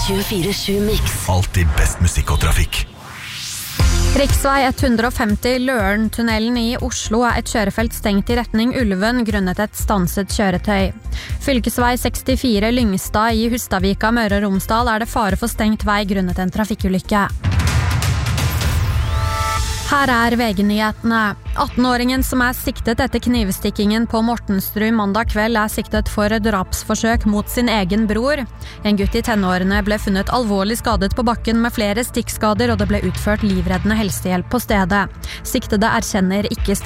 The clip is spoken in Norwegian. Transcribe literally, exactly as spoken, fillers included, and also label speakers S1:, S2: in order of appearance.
S1: tjuefire sju Mix.
S2: Alltid best musikk og trafikk.
S3: Riksvei ett hundre femti Løren-tunnelen i Oslo er et kjørefelt stengt i retning Ulven grunnet et stanset kjøretøy. Fylkesvei sekstifire Lyngstad i Hustadvika, Møre og Romsdal er det fare for stengt vei grunnet en trafikkulykke. Her er V G-nyhetene. atten-åringen som er siktet etter knivstikkingen på Mortensrud mandag kveld er siktet for drapsforsøk mot sin egen bror. En gutt i tenårene ble funnet alvorlig skadet på bakken med flere stikkskader, og det ble utført livreddende helsehjelp på stedet. Siktede erkjenner ikke